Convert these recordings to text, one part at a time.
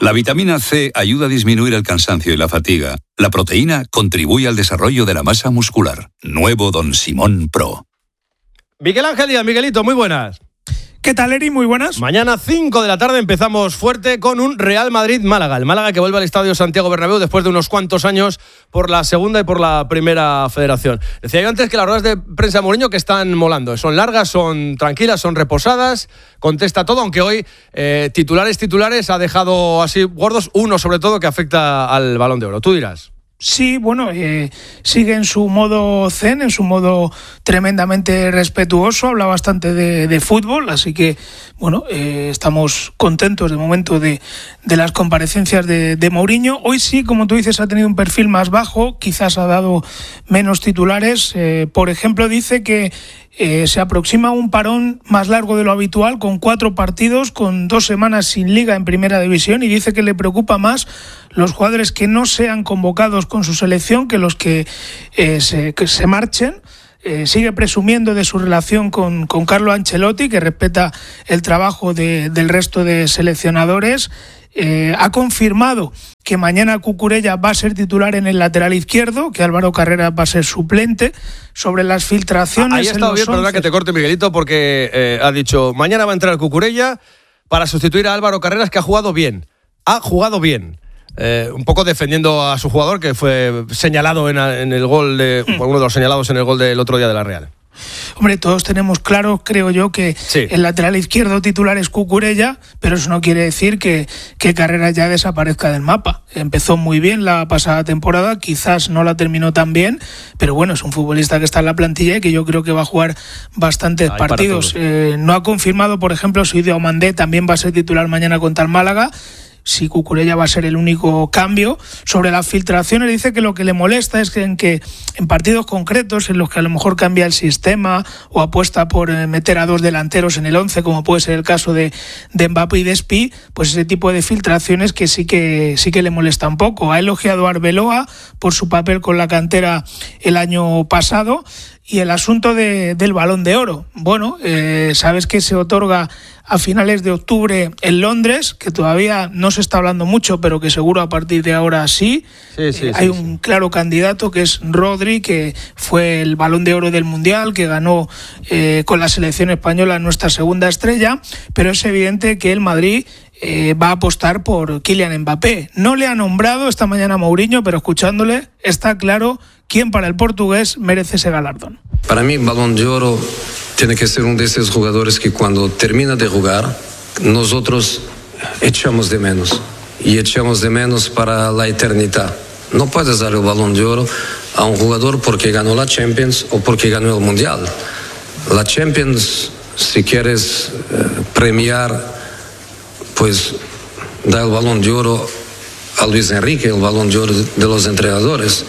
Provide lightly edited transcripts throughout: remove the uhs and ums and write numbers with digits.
La vitamina C ayuda a disminuir el cansancio y la fatiga. La proteína contribuye al desarrollo de la masa muscular. Nuevo Don Simón Pro. Miguel Ángel Díaz, Miguelito, muy buenas. ¿Qué tal, Eri? Muy buenas. Mañana 5 de la tarde empezamos fuerte con un Real Madrid-Málaga. El Málaga que vuelve al Estadio Santiago Bernabéu después de unos cuantos años por la segunda y por la primera federación. Decía yo antes que las ruedas de prensa de Mourinho que están molando. Son largas, son tranquilas, son reposadas, contesta todo, aunque hoy titulares ha dejado así gordos, uno sobre todo que afecta al Balón de Oro. Tú dirás. Sí, bueno, sigue en su modo zen, en su modo tremendamente respetuoso, habla bastante de fútbol, así que, bueno, estamos contentos de momento de las comparecencias de Mourinho. Hoy sí, como tú dices, ha tenido un perfil más bajo, quizás ha dado menos titulares. Por ejemplo, dice que se aproxima un parón más largo de lo habitual, con 4 partidos, con 2 semanas sin liga en primera división, y dice que le preocupa más los jugadores que no sean convocados con su selección que los que se marchen. Sigue presumiendo de su relación con Carlo Ancelotti, que respeta el trabajo del resto de seleccionadores. Ha confirmado que mañana Cucurella va a ser titular en el lateral izquierdo, que Álvaro Carreras va a ser suplente. Sobre las filtraciones... Ahí ha estado bien, perdona que te corte, Miguelito, porque ha dicho, mañana va a entrar Cucurella para sustituir a Álvaro Carreras, que ha jugado bien. Un poco defendiendo a su jugador, que fue señalado en el gol uno de los señalados en el gol del otro día de la Real. Hombre, todos tenemos claro, creo yo, que sí, el lateral izquierdo titular es Cucurella, pero eso no quiere decir que Carreras ya desaparezca del mapa. Empezó muy bien la pasada temporada, quizás no la terminó tan bien, pero bueno, es un futbolista que está en la plantilla y que yo creo que va a jugar bastantes partidos. No ha confirmado, por ejemplo, si Diomandé también va a ser titular mañana contra el Málaga. Si Cucurella va a ser el único cambio. Sobre las filtraciones dice que lo que le molesta es que en partidos concretos en los que a lo mejor cambia el sistema o apuesta por meter a 2 delanteros en el 11, como puede ser el caso de Mbappé y de Espi, pues ese tipo de filtraciones que sí que le molesta un poco. Ha elogiado a Arbeloa por su papel con la cantera el año pasado. Y el asunto del Balón de Oro. Bueno, sabes que se otorga a finales de octubre en Londres, que todavía no se está hablando mucho, pero que seguro a partir de ahora sí. Hay un claro candidato que es Rodri, que fue el Balón de Oro del Mundial, que ganó con la selección española nuestra segunda estrella, pero es evidente que el Madrid va a apostar por Kylian Mbappé. No le ha nombrado esta mañana Mourinho, pero escuchándole está claro quién para el portugués merece ese galardón. Para mí, Balón de Oro tiene que ser uno de esos jugadores que cuando termina de jugar, nosotros echamos de menos. Y echamos de menos para la eternidad. No puedes dar el Balón de Oro a un jugador porque ganó la Champions o porque ganó el Mundial. La Champions, si quieres premiar, pues da el Balón de Oro a Luis Enrique, el Balón de Oro de los entrenadores.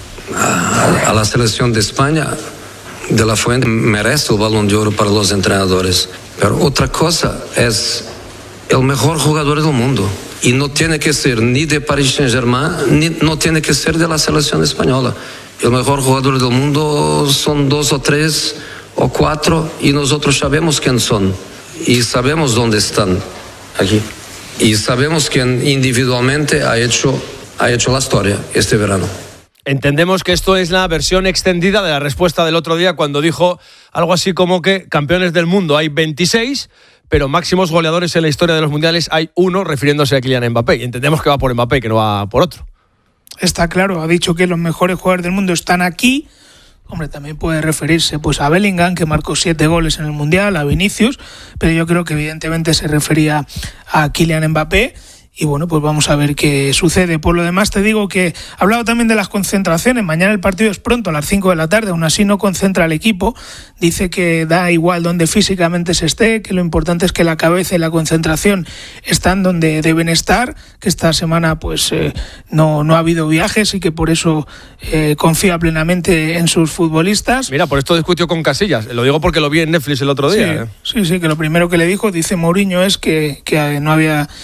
A la selección de España, De La Fuente merece el Balón de Oro para los entrenadores. Pero otra cosa es el mejor jugador del mundo. Y no tiene que ser ni de Paris Saint-Germain, ni no tiene que ser de la selección española. El mejor jugador del mundo son 2 o 3 o 4 y nosotros sabemos quién son. Y sabemos dónde están aquí. Y sabemos quién individualmente ha hecho la historia este verano. Entendemos que esto es la versión extendida de la respuesta del otro día cuando dijo algo así como que campeones del mundo hay 26, pero máximos goleadores en la historia de los mundiales hay 1, refiriéndose a Kylian Mbappé. Y entendemos que va por Mbappé, que no va por otro. Está claro, ha dicho que los mejores jugadores del mundo están aquí. Hombre, también puede referirse pues a Bellingham, que marcó 7 goles en el Mundial, a Vinicius, pero yo creo que evidentemente se refería a Kylian Mbappé. Y bueno, pues vamos a ver qué sucede. Por lo demás te digo que ha hablado también de las concentraciones. Mañana el partido es pronto, a las 5 de la tarde, aún así no concentra al equipo. Dice que da igual donde físicamente se esté, que lo importante es que la cabeza y la concentración están donde deben estar, que esta semana pues no ha habido viajes y que por eso confía plenamente en sus futbolistas. Mira, por esto discutió con Casillas. Lo digo porque lo vi en Netflix el otro día. Sí, que lo primero que le dijo, dice Mourinho, es que no había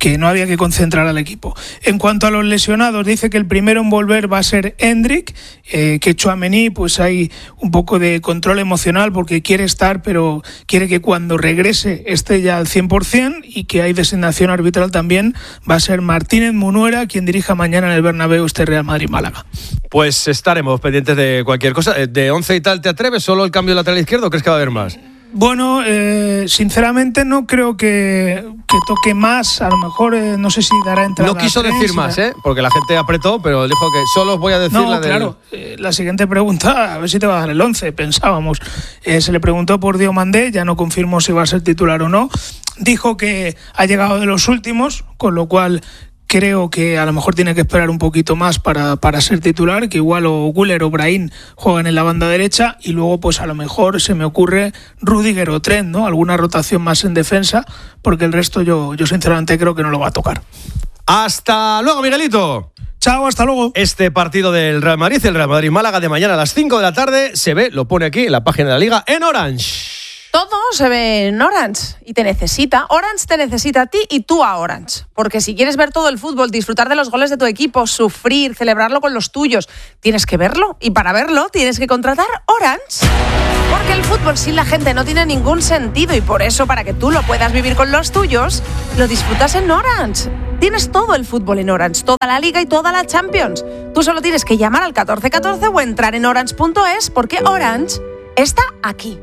que no había que concentrar al equipo. En cuanto a los lesionados, dice que el primero en volver va a ser Endrick, que Tchouaméni pues hay un poco de control emocional porque quiere estar, pero quiere que cuando regrese esté ya al 100%, y que hay designación arbitral también. Va a ser Martínez Munuera quien dirija mañana en el Bernabéu este Real Madrid-Málaga. Pues estaremos pendientes de cualquier cosa. ¿De 11 y tal te atreves? ¿Solo el cambio de lateral izquierdo o crees que va a haber más? Bueno, sinceramente no creo que toque más. A lo mejor no sé si dará entrada. No quiso decir más, porque la gente apretó, pero dijo que solo os voy a decir la del... Claro, la siguiente pregunta, a ver si te va a dar el 11, pensábamos. Se le preguntó por Diomandé, ya no confirmó si va a ser titular o no. Dijo que ha llegado de los últimos, con lo cual creo que a lo mejor tiene que esperar un poquito más para ser titular, que igual o Güler o Brahim juegan en la banda derecha, y luego pues a lo mejor se me ocurre Rüdiger o Trent, ¿no? Alguna rotación más en defensa, porque el resto yo sinceramente creo que no lo va a tocar. Hasta luego, Miguelito. Chao, hasta luego. Este partido del Real Madrid, el Real Madrid-Málaga de mañana a las 5 de la tarde, se ve, lo pone aquí en la página de la Liga, en Orange. Todo se ve en Orange y te necesita. Orange te necesita a ti y tú a Orange. Porque si quieres ver todo el fútbol, disfrutar de los goles de tu equipo, sufrir, celebrarlo con los tuyos, tienes que verlo. Y para verlo tienes que contratar Orange. Porque el fútbol sin la gente no tiene ningún sentido, y por eso, para que tú lo puedas vivir con los tuyos, lo disfrutas en Orange. Tienes todo el fútbol en Orange, toda la Liga y toda la Champions. Tú solo tienes que llamar al 1414 o entrar en orange.es, porque Orange está aquí.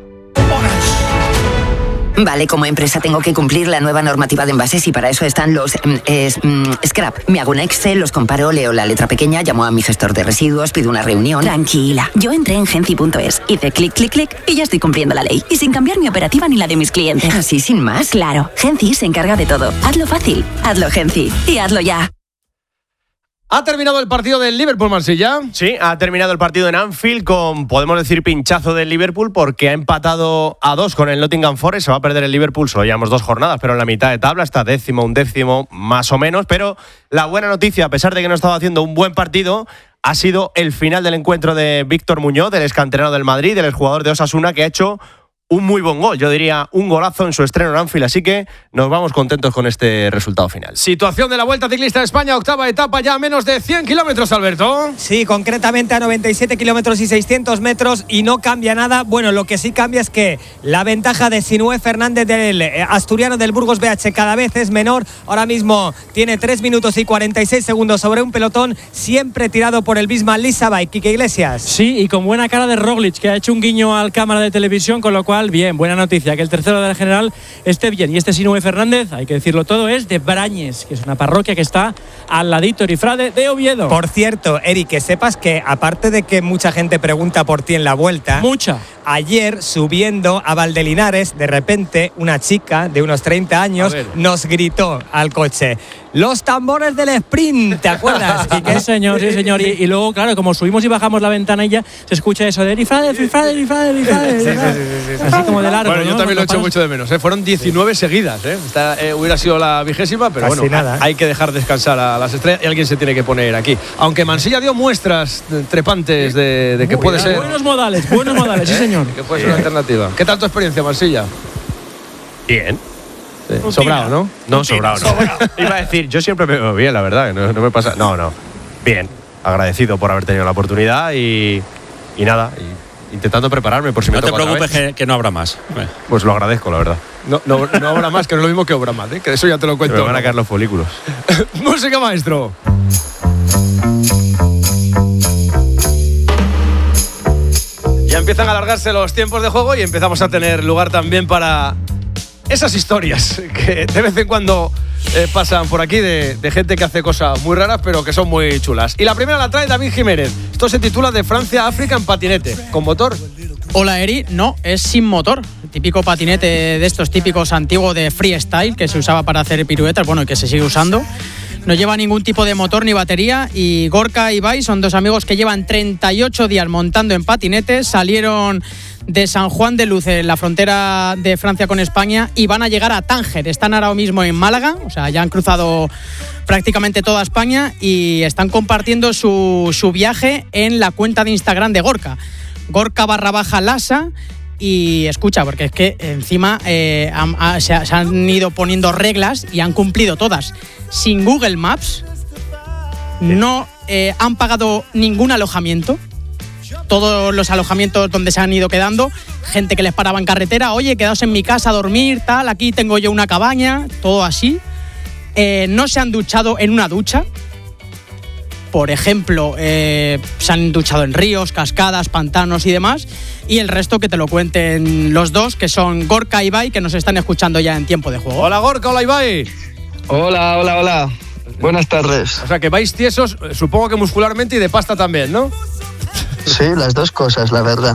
Vale, como empresa tengo que cumplir la nueva normativa de envases y para eso están los scrap. Me hago un Excel, los comparo, leo la letra pequeña, llamo a mi gestor de residuos, pido una reunión. Tranquila, yo entré en Genci.es, hice clic, clic, clic y ya estoy cumpliendo la ley. Y sin cambiar mi operativa ni la de mis clientes. Así, sin más. Claro, Genci se encarga de todo. Hazlo fácil, hazlo Genci y hazlo ya. ¿Ha terminado el partido del Liverpool-Marsella? Sí, ha terminado el partido en Anfield con, podemos decir, pinchazo del Liverpool, porque ha empatado a 2 con el Nottingham Forest. Se va a perder el Liverpool, solo llevamos 2 jornadas, pero en la mitad de tabla está 10º, 11º, más o menos. Pero la buena noticia, a pesar de que no estaba haciendo un buen partido, ha sido el final del encuentro de Víctor Muñoz, del excanterano del Madrid, del exjugador de Osasuna, que ha hecho un muy buen gol, yo diría un golazo en su estreno en Anfield, así que nos vamos contentos con este resultado final. Situación de la Vuelta Ciclista de España, octava etapa, ya a menos de 100 kilómetros, Alberto. Sí, concretamente a 97 kilómetros y 600 metros, y no cambia nada. Bueno, lo que sí cambia es que la ventaja de Sinué Fernández, del asturiano del Burgos BH, cada vez es menor. Ahora mismo tiene 3 minutos y 46 segundos sobre un pelotón siempre tirado por el Bismarck Lissabay. Quique Iglesias. Sí, y con buena cara de Roglic, que ha hecho un guiño al cámara de televisión, con lo cual bien, buena noticia, que el tercero del general esté bien. Y este Sinué Fernández, hay que decirlo todo, es de Brañes, que es una parroquia que está al ladito Erifrade de Oviedo. Por cierto, Eric, que sepas que aparte de que mucha gente pregunta por ti en la Vuelta, ayer subiendo a Valdelinares, de repente una chica de unos 30 años nos gritó al coche: los tambores del sprint, ¿te acuerdas? Sí, señor, sí, señor. Y luego, claro, como subimos y bajamos la ventanilla, se escucha eso de Erifrade. Sí. Así como de largo. Bueno, yo también lo echo mucho de menos. Fueron 19 seguidas. Esta hubiera sido la 20ª, pero casi bueno, nada. Hay que dejar descansar a las estrellas y alguien se tiene que poner aquí. Aunque Mansilla dio muestras trepantes de que puede ser. Buenos modales, sí, señor. Que puede ser una alternativa. ¿Qué tal tu experiencia, Mansilla? Bien. Sí. Sobrado, ¿no? No, sobrado. Iba a decir, yo siempre me veo bien, la verdad, no me pasa. No. Bien. Agradecido por haber tenido la oportunidad y nada. Intentando prepararme por si me toca. No te preocupes que no habrá más. Pues lo agradezco, la verdad. No habrá más, que no es lo mismo que obra más, que eso ya te lo cuento. Me van a caer los folículos. Música, maestro. Ya empiezan a alargarse los tiempos de juego y empezamos a tener lugar también para esas historias que de vez en cuando pasan por aquí de gente que hace cosas muy raras pero que son muy chulas. Y la primera la trae David Jiménez. Esto se titula De Francia a África en patinete. ¿Con motor? Hola, Eri. No, es sin motor. El típico patinete de estos típicos antiguos de freestyle que se usaba para hacer piruetas, bueno, y que se sigue usando. No lleva ningún tipo de motor ni batería, y Gorka y Ibai son dos amigos que llevan 38 días montando en patinetes. Salieron de San Juan de Luz, en la frontera de Francia con España, y van a llegar a Tánger. Están ahora mismo en Málaga, o sea, ya han cruzado prácticamente toda España y están compartiendo su viaje en la cuenta de Instagram de Gorka. Gorka _Lasa. y escucha, porque es que encima se han ido poniendo reglas y han cumplido todas. Sin Google Maps no han pagado ningún alojamiento. Todos los alojamientos donde se han ido quedando, gente que les paraba en carretera, oye, quedaos en mi casa a dormir, tal, aquí tengo yo una cabaña, todo así. No se han duchado en una ducha. Por ejemplo, se han duchado en ríos, cascadas, pantanos y demás. Y el resto que te lo cuenten los dos, que son Gorka y Ibai, que nos están escuchando ya en tiempo de juego. Hola Gorka, hola Ibai. Hola. Buenas tardes. O sea, que vais tiesos, supongo que muscularmente y de pasta también, ¿no? Sí, las dos cosas, la verdad.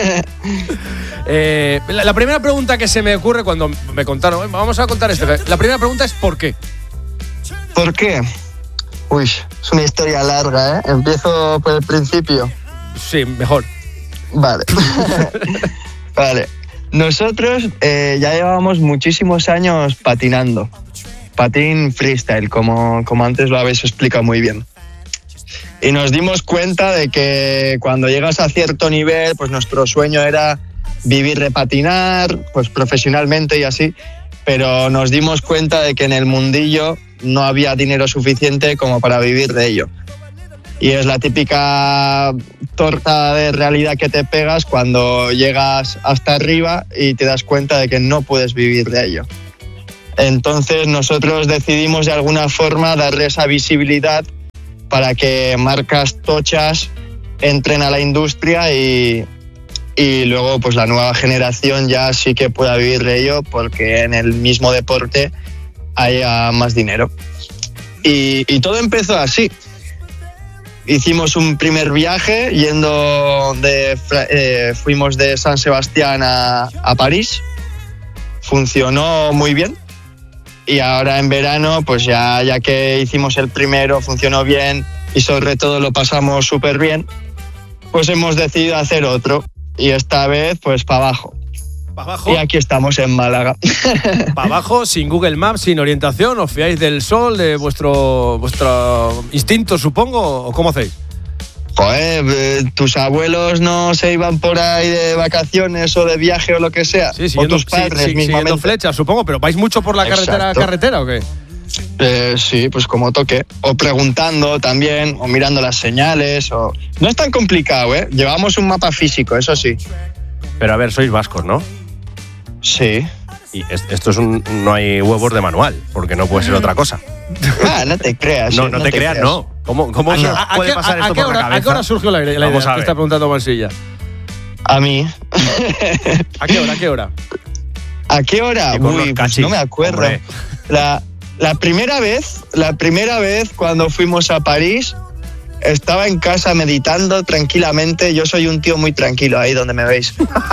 La primera pregunta que se me ocurre cuando me contaron, vamos a contar esto. La primera pregunta es ¿por qué? ¿Por qué? Uy, es una historia larga, ¿eh? Empiezo por el principio. Sí, mejor. Vale. Vale. Nosotros ya llevábamos muchísimos años patinando. Patín freestyle, como antes lo habéis explicado muy bien. Y nos dimos cuenta de que cuando llegas a cierto nivel, pues nuestro sueño era vivir de patinar, pues profesionalmente y así, pero nos dimos cuenta de que en el mundillo no había dinero suficiente como para vivir de ello. Y es la típica torta de realidad que te pegas cuando llegas hasta arriba y te das cuenta de que no puedes vivir de ello. Entonces nosotros decidimos de alguna forma darle esa visibilidad para que marcas tochas entren a la industria y luego pues la nueva generación ya sí que pueda vivir de ello, porque en el mismo deporte haya más dinero. Y todo empezó así. Hicimos un primer viaje fuimos de San Sebastián a París. Funcionó muy bien. Y ahora en verano, pues ya que hicimos el primero, funcionó bien y sobre todo lo pasamos súper bien, pues hemos decidido hacer otro. Y esta vez, pues para abajo. ¿Para abajo? Y aquí estamos en Málaga. ¿Para abajo, sin Google Maps, sin orientación? ¿Os fiáis del sol, de vuestro instinto, supongo? ¿O cómo hacéis? Joder, tus abuelos no se iban por ahí de vacaciones o de viaje o lo que sea. Sí, o tus padres mismamente. Siguiendo flechas, supongo, pero ¿vais mucho por la carretera o qué? Sí, pues como toque. O preguntando también, o mirando las señales. No es tan complicado, ¿eh? Llevamos un mapa físico, eso sí. Pero a ver, sois vascos, ¿no? Sí. Y esto es no hay huevos de manual, porque no puede ser otra cosa. No te creas. No te creas, no. ¿Cómo puede pasar esto por la cabeza? ¿A qué hora surgió la idea? Que está preguntando Mansilla. A mí. ¿A qué hora? ¿A qué hora? Uy, pues no me acuerdo. La primera vez cuando fuimos a París, estaba en casa meditando tranquilamente. Yo soy un tío muy tranquilo, ahí donde me veis.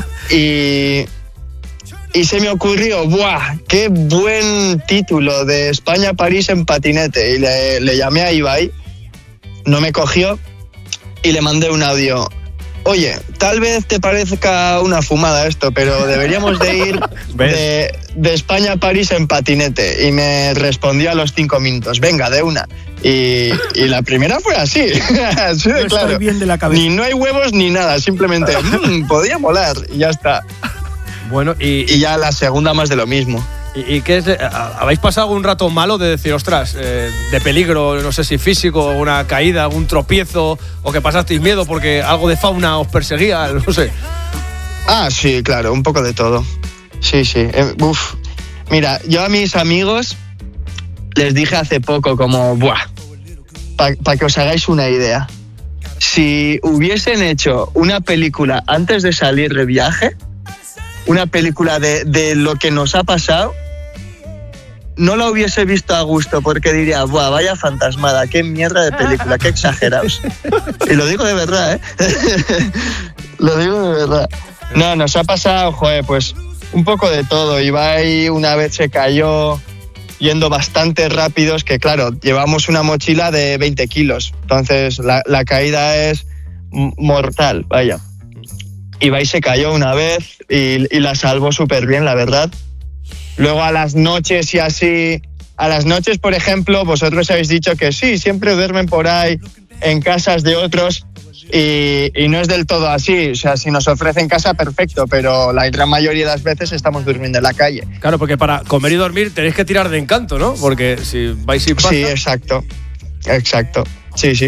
Y se me ocurrió, ¡buah! ¡Qué buen título! De España-París en patinete. Y le llamé a Ibai, no me cogió, y le mandé un audio. Oye, tal vez te parezca una fumada esto, pero deberíamos de ir de España a París en patinete. Y me respondió a los 5 minutos, venga, de una. Y la primera fue así, así de claro. Estoy bien de la cabeza. Ni no hay huevos ni nada, simplemente, podría molar, y ya está. Bueno, y ya la segunda más de lo mismo. ¿Y qué es? ¿Habéis pasado algún rato malo de decir, ostras, de peligro, no sé si físico, una caída, algún tropiezo, o que pasasteis miedo porque algo de fauna os perseguía, no sé? Ah, sí, claro, un poco de todo. Sí. Mira, yo a mis amigos les dije hace poco como, para que os hagáis una idea, si hubiesen hecho una película antes de salir de viaje, una película de lo que nos ha pasado, no la hubiese visto a gusto, porque diría, vaya fantasmada, qué mierda de película, qué exagerados. Y lo digo de verdad, ¿eh? Lo digo de verdad. No, nos ha pasado, pues un poco de todo. Ibai una vez se cayó yendo bastante rápidos, que claro, llevamos una mochila de 20 kilos, entonces la caída es mortal, vaya. Ibai se cayó una vez y la salvó súper bien, la verdad. Luego a las noches y así... A las noches, por ejemplo, vosotros habéis dicho que sí, siempre duermen por ahí en casas de otros. Y no es del todo así, o sea, si nos ofrecen casa, perfecto, pero la gran mayoría de las veces estamos durmiendo en la calle. Claro, porque para comer y dormir tenéis que tirar de encanto, ¿no? Porque si vais sin pasta... Sí, exacto, sí.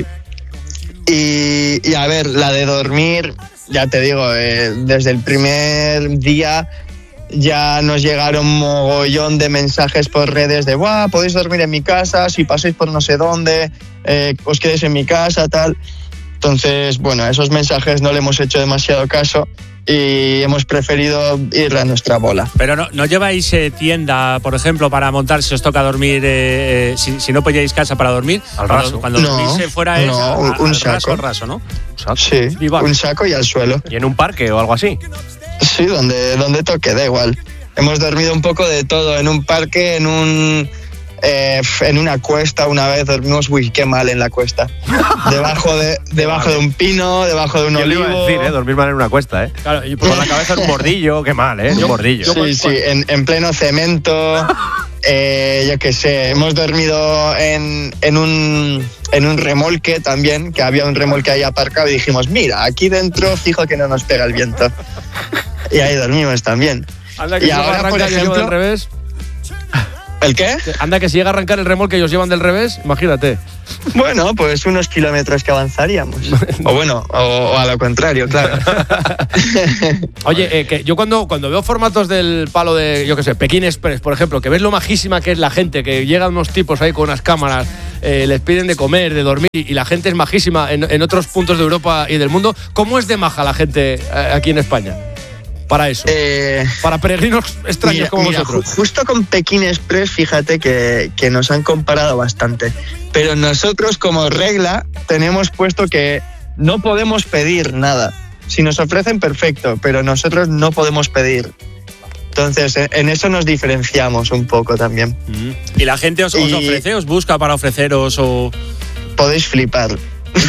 Y a ver, la de dormir, ya te digo, desde el primer día ya nos llegaron mogollón de mensajes por redes de ¡buah, podéis dormir en mi casa, si pasáis por no sé dónde, os quedéis en mi casa, tal... Entonces, bueno, a esos mensajes no le hemos hecho demasiado caso y hemos preferido ir a nuestra bola. Pero no lleváis tienda, por ejemplo, para montar si os toca dormir, si no pilláis casa para dormir. Al raso. Cuando dormís fuera es un saco. Al raso, ¿no? Sí, un saco y al suelo. ¿Y en un parque o algo así? Sí, donde toque, da igual. Hemos dormido un poco de todo, en un parque, en una cuesta una vez dormimos, uy, qué mal en la cuesta. Debajo de un pino, debajo de un olivo. Yo le iba a decir, dormir mal en una cuesta, Claro, y con la cabeza en un bordillo, qué mal, un bordillo. Sí, en pleno cemento, yo qué sé, hemos dormido en un remolque también, que había un remolque ahí aparcado y dijimos, mira, aquí dentro fijo que no nos pega el viento. Y ahí dormimos también. Anda, que y ahora, por ejemplo, del revés. ¿El qué? Anda, que si llega a arrancar el remolque y ellos llevan del revés, imagínate. Bueno, pues unos kilómetros que avanzaríamos. o a lo contrario, claro. Oye, que yo cuando veo formatos del palo de, yo qué sé, Pekín Express, por ejemplo, que ves lo majísima que es la gente, que llegan unos tipos ahí con unas cámaras, les piden de comer, de dormir, y la gente es majísima en otros puntos de Europa y del mundo. ¿Cómo es de maja la gente aquí en España? Para eso, para peregrinos extraños como vosotros. Justo con Pekín Express, fíjate que nos han comparado bastante. Pero nosotros, como regla, tenemos puesto que no podemos pedir nada. Si nos ofrecen, perfecto, pero nosotros no podemos pedir. Entonces, en eso nos diferenciamos un poco también. ¿Y la gente os ofrece, os busca para ofreceros o...? Podéis flipar.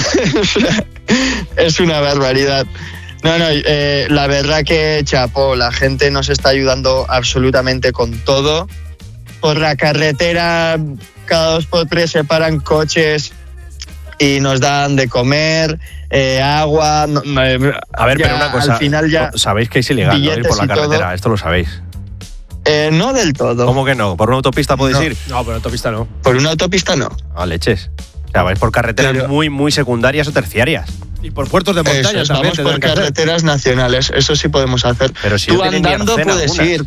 Es una barbaridad. No, la verdad que chapó, la gente nos está ayudando absolutamente con todo. Por la carretera, cada 2x3 se paran coches y nos dan de comer, agua. A ver, pero una cosa, al final ya sabéis que es ilegal no ir por la carretera, esto lo sabéis. No del todo. ¿Cómo que no? ¿Por una autopista podéis ir? No, por autopista no. Por una autopista no. Leches. O sea, vais por carreteras muy secundarias o terciarias. Y por puertos de montaña también. Vamos por carreteras nacionales, eso sí podemos hacer. Pero si tú andando puedes ir.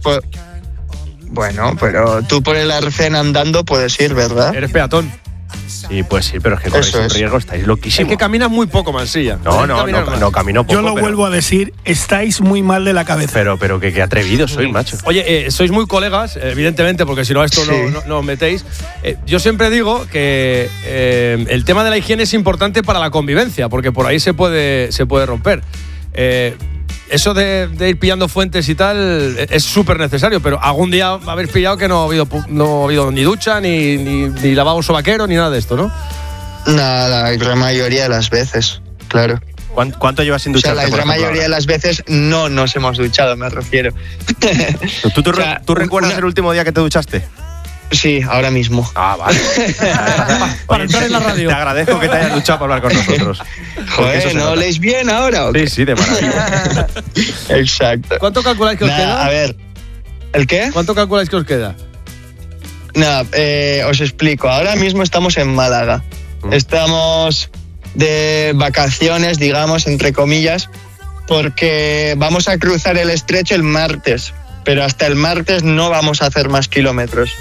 Bueno, pero tú por el arcén andando puedes ir, ¿verdad? Eres peatón. Sí, pues sí, pero es que corréis un riesgo, estáis loquísimos. Es que caminas muy poco, Mansilla. No camino poco. Yo lo vuelvo a decir, estáis muy mal de la cabeza. Pero que atrevidos sois, macho. Oye, sois muy colegas, evidentemente, porque si no, esto no os metéis. Yo siempre digo que el tema de la higiene es importante para la convivencia, porque por ahí se puede romper. Eso de ir pillando fuentes y tal es súper necesario, pero algún día habéis pillado que no ha habido ni ducha, ni lavabo sobaquero, ni nada de esto, ¿no? Nada, la gran mayoría de las veces, claro. ¿Cuánto llevas sin ducharte? O sea, la gran mayoría de las veces no nos hemos duchado, me refiero. ¿Tú recuerdas el último día que te duchaste? Sí, ahora mismo. Ah, vale. Para entrar en la radio. Te agradezco que te hayas duchado para hablar con nosotros. Joder, ¿no oléis bien ahora? ¿O qué? Sí, de maravilla. Exacto. ¿Cuánto calculáis que os queda? A ver, ¿el qué? ¿Cuánto calculáis que os queda? Nada, os explico. Ahora mismo estamos en Málaga. Estamos de vacaciones, digamos, entre comillas, porque vamos a cruzar el estrecho el martes. Pero hasta el martes no vamos a hacer más kilómetros.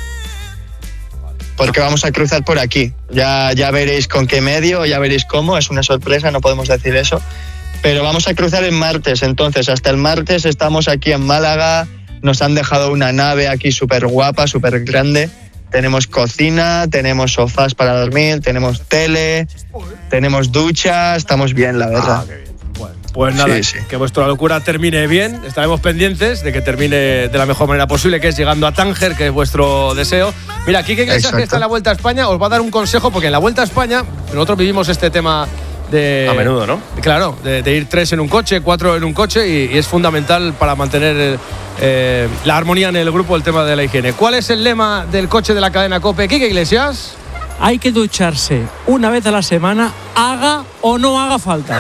Porque vamos a cruzar por aquí. Ya veréis con qué medio, ya veréis cómo. Es una sorpresa, no podemos decir eso. Pero vamos a cruzar el martes. Entonces, hasta el martes estamos aquí en Málaga. Nos han dejado una nave aquí súper guapa, súper grande. Tenemos cocina, tenemos sofás para dormir, tenemos tele, tenemos ducha. Estamos bien, la verdad. Qué bien. Pues nada, que vuestra locura termine bien. Estaremos pendientes de que termine de la mejor manera posible, que es llegando a Tánger, que es vuestro deseo. Mira, Quique Iglesias, que está en la Vuelta a España, os va a dar un consejo, porque en la Vuelta a España nosotros vivimos este tema de... A menudo, ¿no? Claro, de ir 3 en un coche, 4 en un coche, y es fundamental para mantener la armonía en el grupo, el tema de la higiene. ¿Cuál es el lema del coche de la cadena COPE, Quique Iglesias? hay que ducharse una vez a la semana, haga o no haga falta.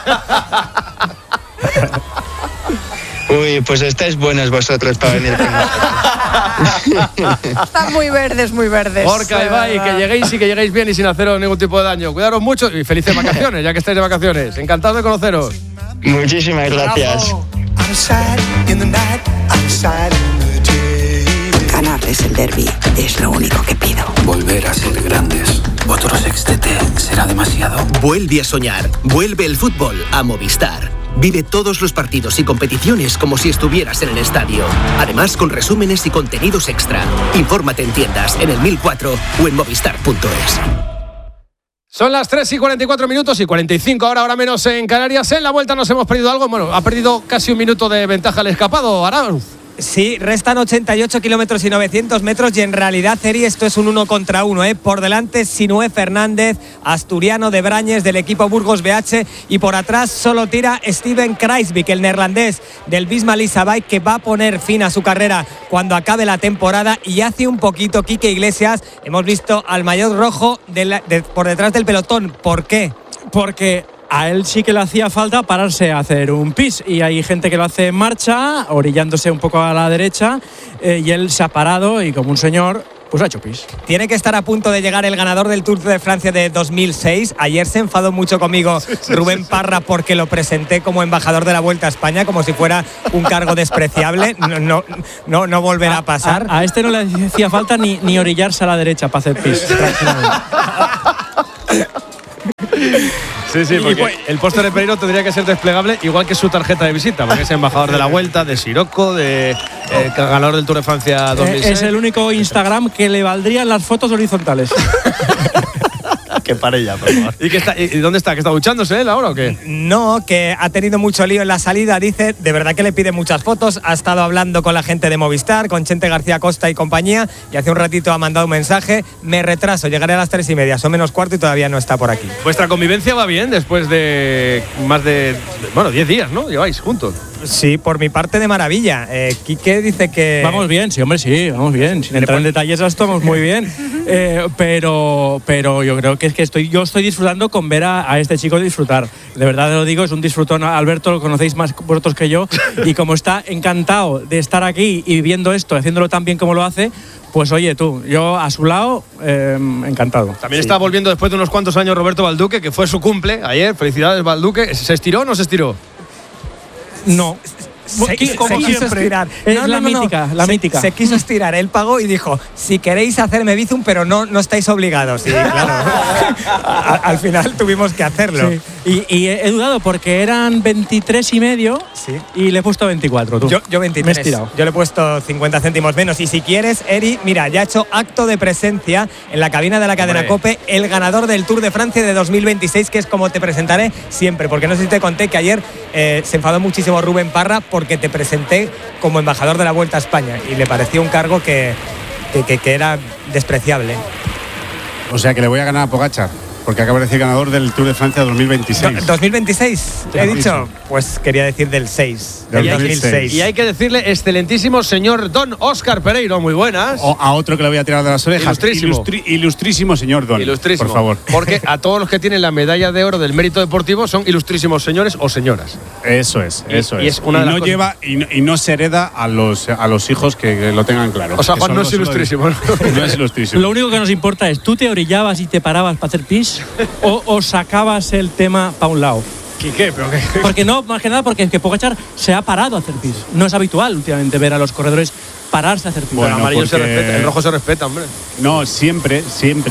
Uy, pues estáis buenos vosotros para venir con nosotros. Están muy verdes, muy verdes. Gorka, Ibai, que lleguéis y que lleguéis bien y sin haceros ningún tipo de daño. Cuidaros mucho y felices vacaciones, ya que estáis de vacaciones. Encantado de conoceros. Muchísimas gracias. Ganarles el derbi es lo único que pido. Volver a ser grandes. Otro sextete será demasiado. Vuelve a soñar. Vuelve el fútbol a Movistar. Vive todos los partidos y competiciones como si estuvieras en el estadio. Además, con resúmenes y contenidos extra. Infórmate en tiendas, en el 1004 o en movistar.es. Son las 3:44 y 45, ahora menos en Canarias. En la vuelta nos hemos perdido algo. Bueno, ha perdido casi un minuto de ventaja el escapado, Arauz. Sí, restan 88 kilómetros y 900 metros y en realidad, Eri, esto es un 1 contra 1. Por delante, Sinué Fernández, asturiano de Brañes del equipo Burgos BH, y por atrás solo tira Steven Kruijswijk, el neerlandés del Visma Leasebike, que va a poner fin a su carrera cuando acabe la temporada. Y hace un poquito Quique Iglesias hemos visto al maillot rojo por detrás del pelotón. ¿Por qué? Porque a él sí que le hacía falta pararse a hacer un pis, y hay gente que lo hace en marcha, orillándose un poco a la derecha, y él se ha parado y como un señor pues ha hecho pis. Tiene que estar a punto de llegar el ganador del Tour de Francia de 2006. Ayer se enfadó mucho conmigo Rubén Parra porque lo presenté como embajador de la Vuelta a España, como si fuera un cargo despreciable. No volverá a pasar. A este no le hacía falta ni orillarse a la derecha para hacer pis. Sí, porque el póster de Pereiro tendría que ser desplegable igual que su tarjeta de visita, porque es embajador de la Vuelta, de Sirocco, de ganador del Tour de Francia 2006. Es el único Instagram que le valdrían las fotos horizontales. Que pare ya, por favor. ¿Y dónde está? ¿Que está duchándose él ahora o qué? No, que ha tenido mucho lío en la salida, dice. De verdad que le pide muchas fotos. Ha estado hablando con la gente de Movistar, con Chente García Costa y compañía, y hace un ratito ha mandado un mensaje: me retraso, llegaré a las 3:30, son menos cuarto y todavía no está por aquí. Vuestra convivencia va bien después de más de 10 días, ¿no? Lleváis juntos. Sí, por mi parte de maravilla. Quique dice que... Vamos bien, sí, hombre, sí, vamos bien. Sin entrar en detalles, estamos muy bien. Pero yo creo que es que yo estoy disfrutando con ver a este chico disfrutar. De verdad lo digo, es un disfrutón. Alberto lo conocéis más vosotros que yo. Y como está encantado de estar aquí y viviendo esto, haciéndolo tan bien como lo hace, pues oye tú, yo a su lado, encantado. También está volviendo después de unos cuantos años Roberto Balduque, que fue su cumple ayer. Felicidades, Balduque. ¿Se estiró o no se estiró? No. Se quiso estirar. La mítica. Se quiso estirar. Él pagó y dijo: si queréis hacerme bizum, pero no estáis obligados. Y claro, al final tuvimos que hacerlo. Sí. Y he dudado porque eran 23,5, sí, y le he puesto 24. Tú. Yo 23. Me he estirado. Yo le he puesto 50 céntimos menos. Y si quieres, Eri, mira, ya ha hecho acto de presencia en la cabina de la cadena COPE el ganador del Tour de Francia de 2026, que es como te presentaré siempre. Porque no sé si te conté que ayer se enfadó muchísimo Rubén Parra porque te presenté como embajador de la Vuelta a España y le pareció un cargo que era despreciable. O sea que le voy a ganar a Pogačar, porque acaba de decir ganador del Tour de Francia 2026. ¿2026? He dicho. Pues quería decir del 6. Del 2006. Y hay que decirle, excelentísimo señor Don Óscar Pereiro, muy buenas. O a otro que le voy a tirar de las orejas. Ilustrísimo señor Don. Ilustrísimo. Por favor. Porque a todos los que tienen la medalla de oro del mérito deportivo son ilustrísimos señores o señoras. Eso es. Y es una de las cosas. Y no se hereda a los hijos que lo tengan claro. O sea, Juan no es ilustrísimo. No es ilustrísimo. Lo único que nos importa es, ¿tú te orillabas y te parabas para hacer pis o sacabas el tema para un lado? ¿Qué? ¿Pero qué? Porque no, más que nada porque es que Pogačar se ha parado a hacer pis. No es habitual últimamente ver a los corredores pararse a hacer pis. Bueno, el amarillo se respeta, el rojo se respeta, hombre. No, siempre,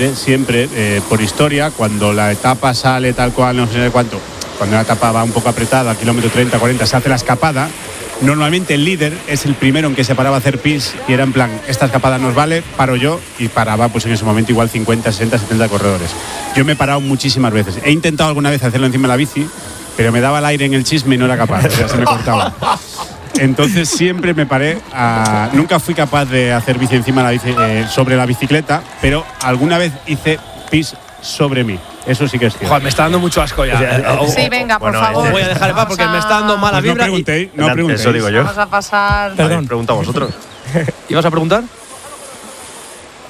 por historia, cuando la etapa sale tal cual, no sé cuánto, cuando la etapa va un poco apretada, kilómetro 30, 40, se hace la escapada. Normalmente el líder es el primero en que se paraba a hacer pis y era en plan, esta escapada nos vale, paro yo, y paraba pues en ese momento igual 50, 60, 70 corredores. Yo me he parado muchísimas veces. He intentado alguna vez hacerlo encima de la bici, pero me daba el aire en el chisme y no era capaz, o sea, se me cortaba. Entonces siempre me paré nunca fui capaz de hacer bici encima de la bici, sobre la bicicleta, pero alguna vez hice pis sobre mí. Eso sí que es cierto. Joder, me está dando mucho asco ya. Sí, venga, por favor. Voy a dejar en paz porque me está dando mala vibra. No preguntéis. Eso digo yo. Vamos a pasar. Perdón. Pregunta a vosotros. ¿Ibas a preguntar? ¿Quién?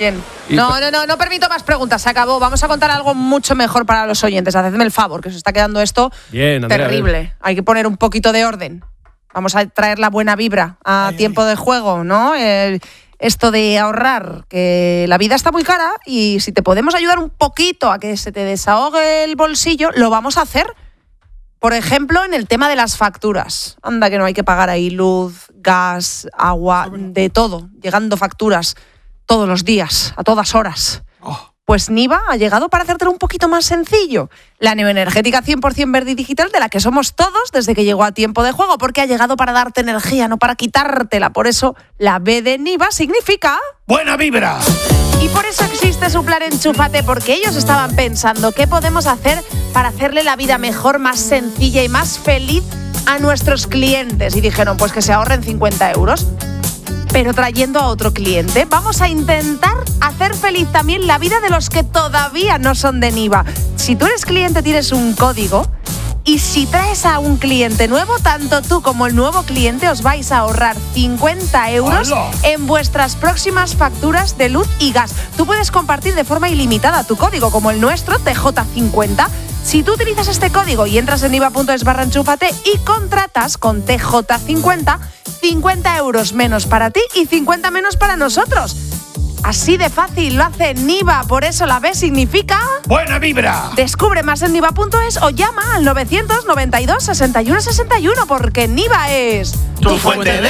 No permito más preguntas, se acabó. Vamos a contar algo mucho mejor para los oyentes. Hacedme el favor, que se está quedando esto bien, Andrea, terrible. Bien. Hay que poner un poquito de orden. Vamos a traer la buena vibra a tiempo de juego, ¿no? Esto de ahorrar, que la vida está muy cara y si te podemos ayudar un poquito a que se te desahogue el bolsillo, lo vamos a hacer. Por ejemplo, en el tema de las facturas. Anda que no hay que pagar ahí luz, gas, agua, de todo. Llegando facturas todos los días, a todas horas. Pues Niva ha llegado para hacértelo un poquito más sencillo. La neoenergética 100% verde y digital de la que somos todos desde que llegó a tiempo de juego, porque ha llegado para darte energía, no para quitártela. Por eso la B de Niva significa... ¡buena vibra! Y por eso existe su plan Enchúfate, porque ellos estaban pensando qué podemos hacer para hacerle la vida mejor, más sencilla y más feliz a nuestros clientes. Y dijeron, pues que se ahorren 50 euros. Pero trayendo a otro cliente, vamos a intentar hacer feliz también la vida de los que todavía no son de Niva. Si tú eres cliente, tienes un código, y si traes a un cliente nuevo, tanto tú como el nuevo cliente os vais a ahorrar 50 euros en vuestras próximas facturas de luz y gas. Tú puedes compartir de forma ilimitada tu código, como el nuestro, TJ50. Si tú utilizas este código y entras en niva.es/enchúfate y contratas con TJ50, 50 euros menos para ti y 50 menos para nosotros. Así de fácil lo hace Niva, por eso la B significa... ¡buena vibra! Descubre más en niva.es o llama al 992 61 61, porque Niva es... tu fuente de